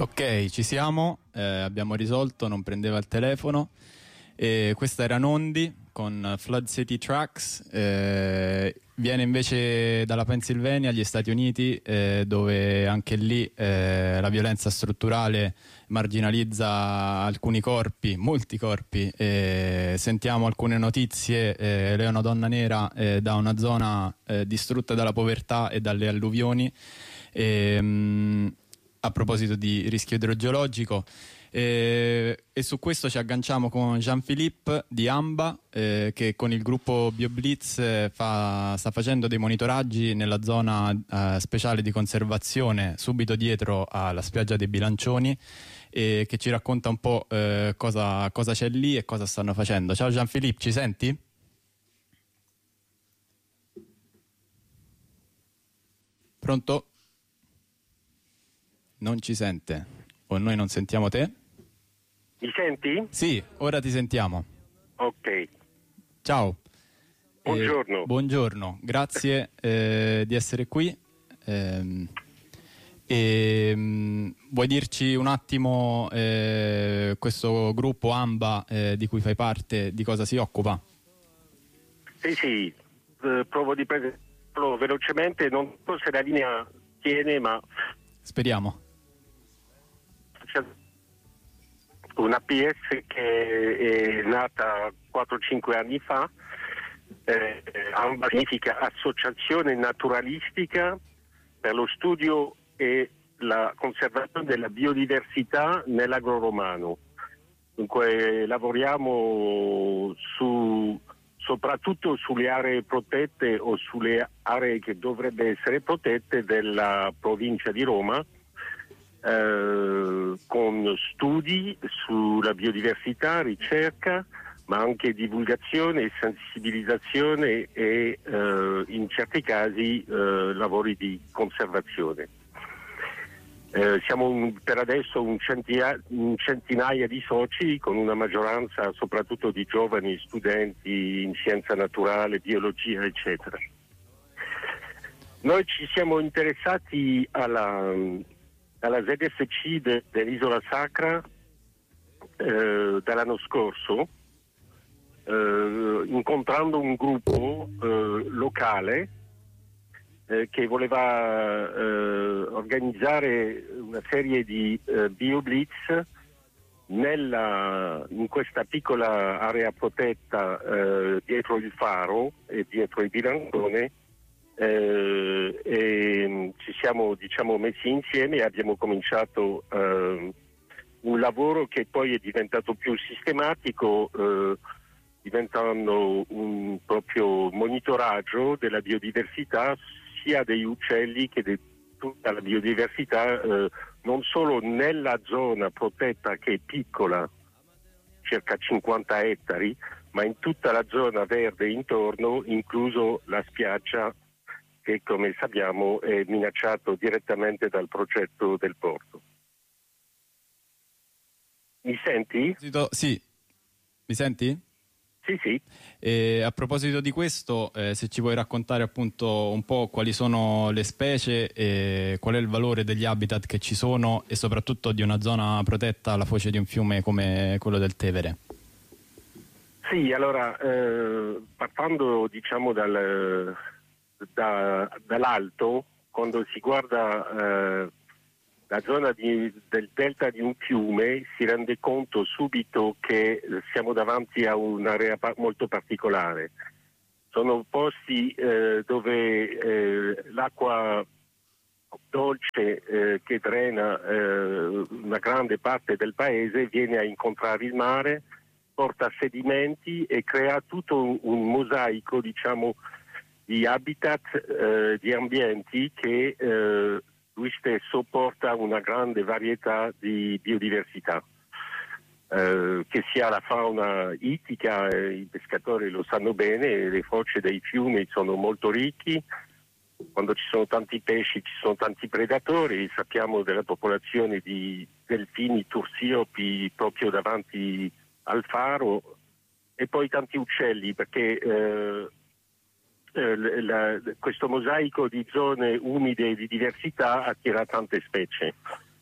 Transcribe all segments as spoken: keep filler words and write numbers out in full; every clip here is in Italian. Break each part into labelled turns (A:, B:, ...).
A: Ok, ci siamo, eh, abbiamo risolto, non prendeva il telefono. E questa era Nondi con Flood City Tracks, eh, viene invece dalla Pennsylvania, gli Stati Uniti, eh, dove anche lì eh, la violenza strutturale marginalizza alcuni corpi, molti corpi. Eh, sentiamo alcune notizie. Eh, lei è una donna nera eh, da una zona eh, distrutta dalla povertà e dalle alluvioni. E, mh, a proposito di rischio idrogeologico, eh, e su questo ci agganciamo con Jean-Philippe di Amba, eh, che con il gruppo BioBlitz eh, fa, sta facendo dei monitoraggi nella zona eh, speciale di conservazione subito dietro alla spiaggia dei Bilancioni, e che ci racconta un po' eh, cosa, cosa c'è lì e cosa stanno facendo. Ciao Jean-Philippe, ci senti? Pronto? Non ci sente, o noi non sentiamo te?
B: Mi senti?
A: Sì, ora ti sentiamo.
B: Ok.
A: Ciao.
B: Buongiorno.
A: Eh, buongiorno, grazie eh, di essere qui. Eh, e, mh, vuoi dirci un attimo eh, questo gruppo Amba eh, di cui fai parte, di cosa si occupa?
B: Sì, sì, eh, provo di prenderlo velocemente, non so se la linea tiene, ma...
A: Speriamo.
B: C'è una P S che è nata quattro cinque anni fa, eh, AMBA significa Associazione Naturalistica per lo studio e la conservazione della biodiversità nell'agro-romano. Dunque lavoriamo su, soprattutto sulle aree protette o sulle aree che dovrebbero essere protette della provincia di Roma, Eh, con studi sulla biodiversità, ricerca, ma anche divulgazione, sensibilizzazione e eh, in certi casi eh, lavori di conservazione. Eh, siamo un, per adesso un, centia, un centinaia di soci, con una maggioranza soprattutto di giovani studenti in scienza naturale, biologia, eccetera. Noi ci siamo interessati alla alla Z F C de, dell'Isola Sacra eh, dall'anno scorso, eh, incontrando un gruppo eh, locale eh, che voleva eh, organizzare una serie di eh, BioBlitz nella, in questa piccola area protetta eh, dietro il faro e dietro il bilancione. Eh, e ci siamo diciamo messi insieme e abbiamo cominciato eh, un lavoro che poi è diventato più sistematico, eh, diventando un proprio monitoraggio della biodiversità sia degli uccelli che di tutta la biodiversità, eh, non solo nella zona protetta che è piccola, circa cinquanta ettari, ma in tutta la zona verde intorno, incluso la spiaggia che, come sappiamo, è minacciato direttamente dal progetto del porto. Mi senti?
A: Sì, mi senti?
B: Sì, sì.
A: E a proposito di questo, eh, se ci vuoi raccontare appunto un po' quali sono le specie e qual è il valore degli habitat che ci sono, e soprattutto di una zona protetta alla foce di un fiume come quello del Tevere.
B: Sì, allora, eh, partendo diciamo dal... Da, dall'alto, quando si guarda eh, la zona di, del delta di un fiume, si rende conto subito che siamo davanti a un'area pa- molto particolare. Sono posti eh, dove eh, l'acqua dolce eh, che drena eh, una grande parte del paese viene a incontrare il mare, porta sedimenti e crea tutto un, un mosaico, diciamo, di habitat, eh, di ambienti che eh, lui stesso porta una grande varietà di biodiversità, eh, che sia la fauna ittica, eh, i pescatori lo sanno bene, le foce dei fiumi sono molto ricchi, quando ci sono tanti pesci ci sono tanti predatori, sappiamo della popolazione di delfini, tursiopi proprio davanti al faro, e poi tanti uccelli, perché eh, La, questo mosaico di zone umide e di diversità attira tante specie.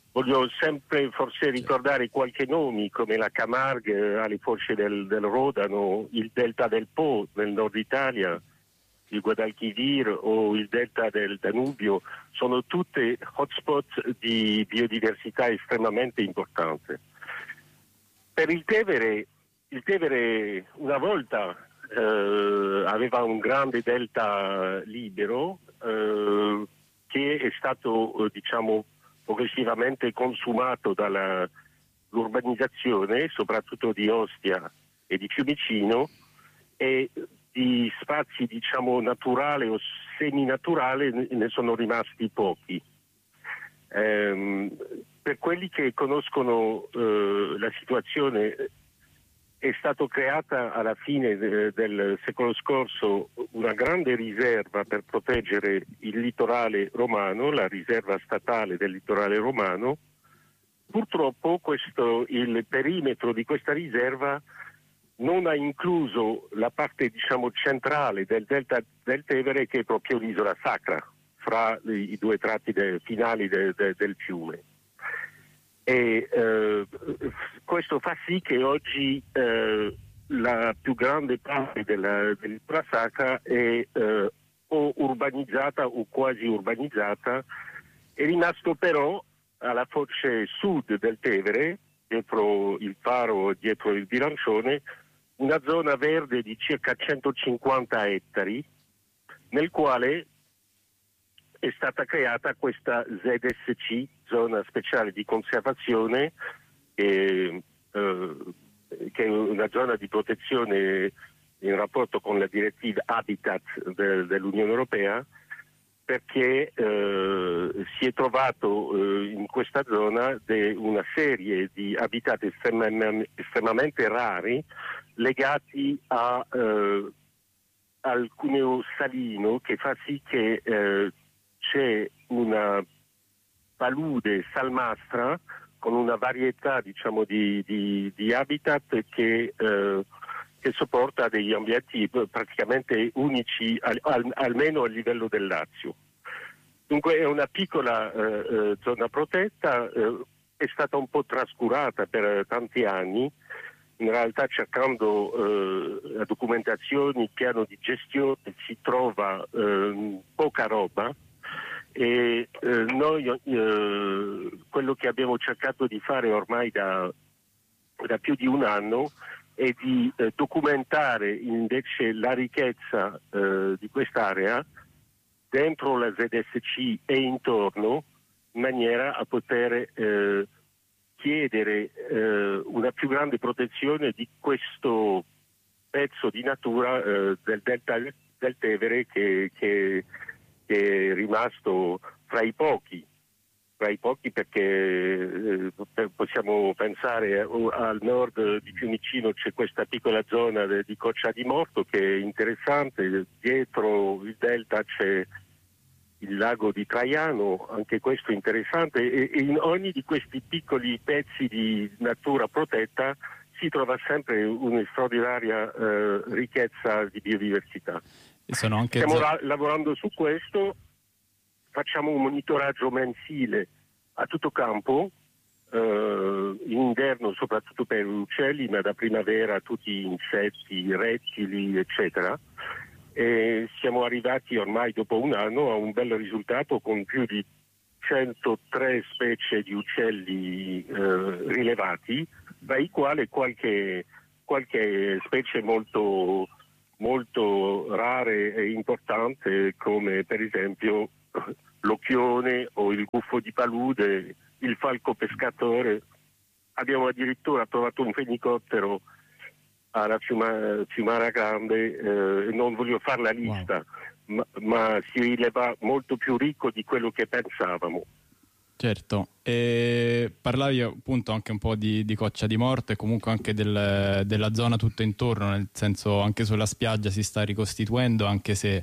B: voglio sempre forse ricordare qualche nome come la Camargue alle foce del, del Rodano, il delta del Po nel nord Italia, il Guadalquivir o il delta del Danubio, sono tutte hotspot di biodiversità estremamente importanti. Per il Tevere, il Tevere una volta eh, aveva un grande delta libero eh, che è stato eh, diciamo progressivamente consumato dall'urbanizzazione, soprattutto di Ostia e di Fiumicino, e di spazi diciamo naturali o seminaturali ne sono rimasti pochi. Ehm, per quelli che conoscono eh, la situazione, è stata creata alla fine de- del secolo scorso una grande riserva per proteggere il litorale romano, la riserva statale del litorale romano. Purtroppo questo, il perimetro di questa riserva non ha incluso la parte diciamo centrale del delta del Tevere, che è proprio l'isola sacra fra i due tratti de- finali de- de- del fiume. E eh, questo fa sì che oggi eh, la più grande parte della, dell'isola sacra è eh, o urbanizzata o quasi urbanizzata. È rimasto però alla foce sud del Tevere, dietro il Faro, dietro il Bilancione, una zona verde di circa centocinquanta ettari, nel quale è stata creata questa Z S C, zona speciale di conservazione, che, eh, che è una zona di protezione in rapporto con la direttiva Habitat de, dell'Unione Europea, perché eh, si è trovato eh, in questa zona de, una serie di habitat estremamente, estremamente rari legati a eh, al cuneo salino, che fa sì che eh, c'è una palude salmastra con una varietà diciamo di, di, di habitat che, eh, che sopporta degli ambienti praticamente unici al, al, almeno a livello del Lazio. Dunque è una piccola eh, zona protetta, eh, è stata un po' trascurata per tanti anni, in realtà cercando eh, la documentazione, il piano di gestione si trova eh, poca roba. E eh, noi eh, quello che abbiamo cercato di fare ormai da, da più di un anno è di eh, documentare invece la ricchezza eh, di quest'area dentro la Z S C e intorno, in maniera a poter eh, chiedere eh, una più grande protezione di questo pezzo di natura eh, del delta del Tevere che, che che è rimasto fra i pochi, fra i pochi perché eh, possiamo pensare al nord di Fiumicino c'è questa piccola zona de, di Coccia di Morto che è interessante, dietro il delta c'è il lago di Traiano, anche questo interessante, e, e in ogni di questi piccoli pezzi di natura protetta si trova sempre una straordinaria eh, ricchezza di biodiversità.
A: Sono anche
B: Stiamo
A: zo-
B: la- lavorando su questo, facciamo un monitoraggio mensile a tutto campo, eh, in inverno soprattutto per gli uccelli, ma da primavera tutti gli insetti, rettili, eccetera. E siamo arrivati ormai dopo un anno a un bel risultato con più di centotré specie di uccelli eh, rilevati, tra i quali qualche, qualche specie molto molto rare e importante, come per esempio l'occhione o il gufo di palude, il falco pescatore. Abbiamo addirittura trovato un fenicottero alla Fiuma, Fiumara Grande, eh, non voglio fare la lista, wow. ma, ma si rileva molto più ricco di quello che pensavamo.
A: Certo, e parlavi appunto anche un po' di, di Coccia di Morto e comunque anche del, della zona tutto intorno, nel senso anche sulla spiaggia si sta ricostituendo, anche se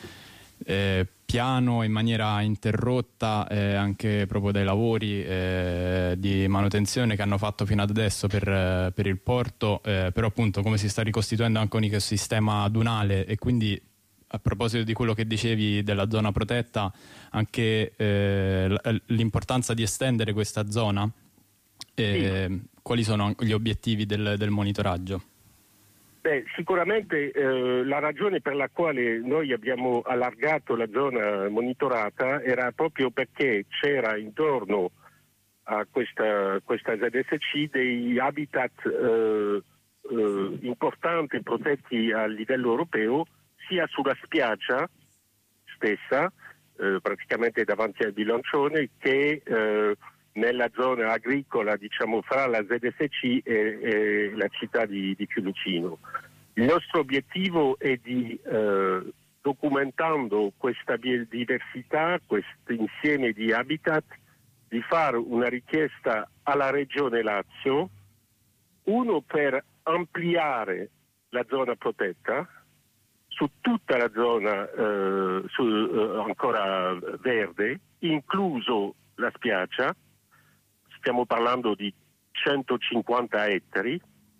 A: eh, piano, in maniera interrotta, eh, anche proprio dai lavori eh, di manutenzione che hanno fatto fino ad adesso per, per il porto, eh, però appunto come si sta ricostituendo anche un ecosistema dunale e quindi a proposito di quello che dicevi della zona protetta, anche eh, l'importanza di estendere questa zona, eh, sì. Quali sono gli obiettivi del, del monitoraggio?
B: Beh, sicuramente eh, la ragione per la quale noi abbiamo allargato la zona monitorata era proprio perché c'era intorno a questa, questa Z S C dei habitat eh, eh, importanti protetti a livello europeo, sia sulla spiaggia stessa, eh, praticamente davanti al bilancione, che eh, nella zona agricola, diciamo, fra la Z S C e, e la città di, di Fiumicino. Il nostro obiettivo è di, eh, documentando questa biodiversità, questo insieme di habitat, di fare una richiesta alla Regione Lazio, uno per ampliare la zona protetta su tutta la zona eh, su, eh, ancora verde, incluso la spiaggia. Stiamo parlando di centocinquanta ettari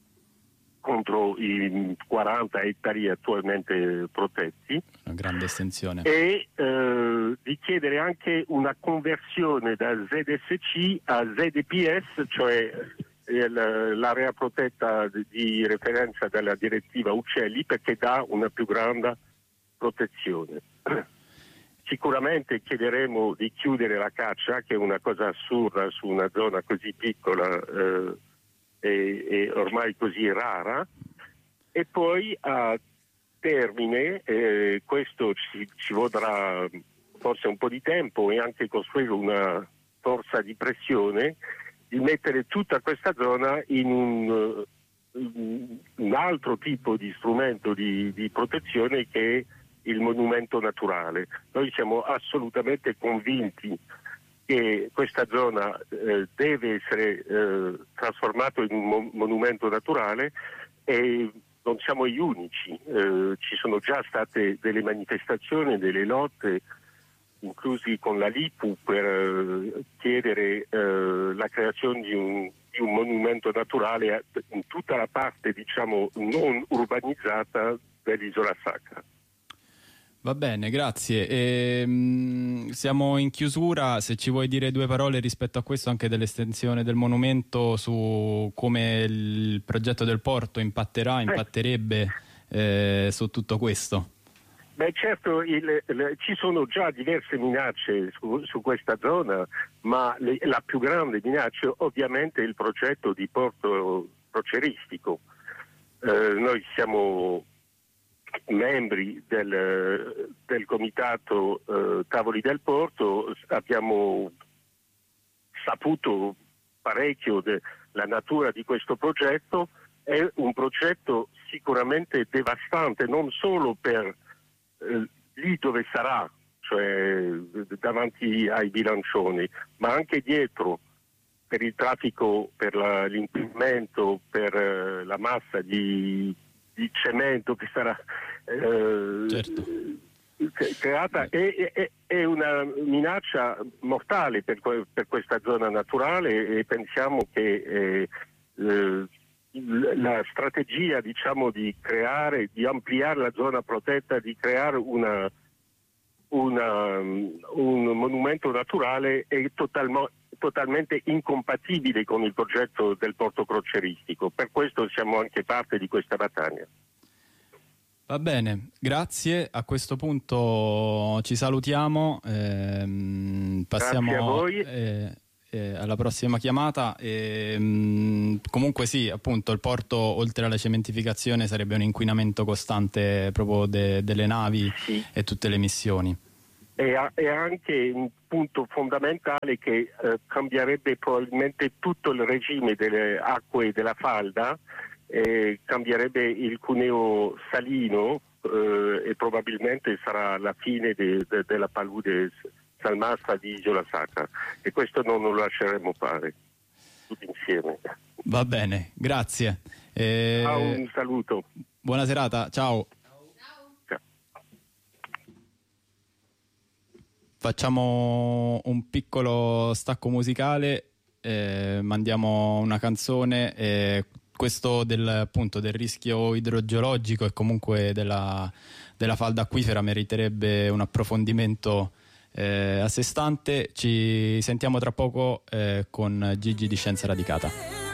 B: contro i quaranta ettari attualmente protetti.
A: Una grande estensione.
B: E eh, di chiedere anche una conversione da Z S C a Z D P S, cioè eh, l'area protetta di referenza della direttiva Uccelli, perché dà una più grande protezione. Sicuramente chiederemo di chiudere la caccia, che è una cosa assurda su una zona così piccola eh, e, e ormai così rara, e poi a termine, eh, questo ci, ci vorrà forse un po' di tempo e anche costruire una forza di pressione, di mettere tutta questa zona in un, un altro tipo di strumento di, di protezione che è il monumento naturale. Noi siamo assolutamente convinti che questa zona eh, deve essere eh, trasformata in un mo- monumento naturale, e non siamo gli unici. Eh, ci sono già state delle manifestazioni, delle lotte, inclusi con la Lipu, per eh, chiedere eh, la creazione di un, di un monumento naturale in tutta la parte, diciamo, non urbanizzata dell'Isola Sacra.
A: Va bene, grazie. E, mh, siamo in chiusura. Se ci vuoi dire due parole rispetto a questo, anche dell'estensione del monumento, su come il progetto del porto impatterà, impatterebbe eh, su tutto questo.
B: Beh, certo, il, il, ci sono già diverse minacce su, su questa zona, ma le, la più grande minaccia ovviamente è il progetto di porto crocieristico. Eh, noi siamo membri del, del comitato eh, Tavoli del Porto, abbiamo saputo parecchio della natura di questo progetto. È un progetto sicuramente devastante, non solo per eh, lì dove sarà, cioè davanti ai bilancioni, ma anche dietro, per il traffico, per la, l'inquinamento, per eh, la massa di di cemento che sarà eh, certo. creata. È, è, è una minaccia mortale per, per questa zona naturale, e pensiamo che eh, eh, la strategia, diciamo, di creare, di ampliare la zona protetta, di creare una, una, un monumento naturale è totalmente totalmente incompatibile con il progetto del porto crocieristico. Per questo siamo anche parte di questa battaglia.
A: Va bene, grazie. A questo punto ci salutiamo, ehm, passiamo
B: Grazie a voi.
A: Eh, eh, alla prossima chiamata. E, mh, comunque sì, appunto, il porto, oltre alla cementificazione, sarebbe un inquinamento costante proprio de- delle navi, sì, e tutte le missioni.
B: È anche un punto fondamentale che eh, cambierebbe probabilmente tutto il regime delle acque della falda, eh, cambierebbe il cuneo salino eh, e probabilmente sarà la fine de, de, della palude salmastra di Isola Sacra, e questo non lo lasceremo fare tutti insieme.
A: Va bene, grazie. Eh,
B: Ciao, un saluto.
A: Buona serata, ciao. Facciamo un piccolo stacco musicale, eh, mandiamo una canzone e questo del, appunto, del rischio idrogeologico e comunque della, della falda acquifera meriterebbe un approfondimento eh, a sé stante. Ci sentiamo tra poco eh, con Gigi di Scienza Radicata.